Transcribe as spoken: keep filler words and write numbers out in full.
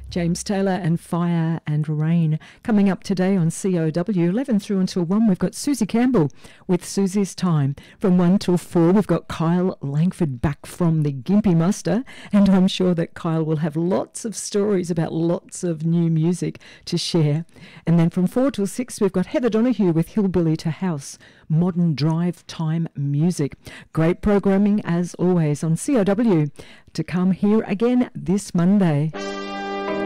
James Taylor and Fire and Rain. Coming up today on C O W, eleven through until one, we've got Susie Campbell with Susie's Time. From one till four, we've got Kyle Langford back from the Gympie Muster, and I'm sure that Kyle will have lots of stories about lots of new music to share. And then from four till six, we've got Heather Donahue with Hillbilly to House, modern drive time music. Great programming as always on C O W to come here again this Monday.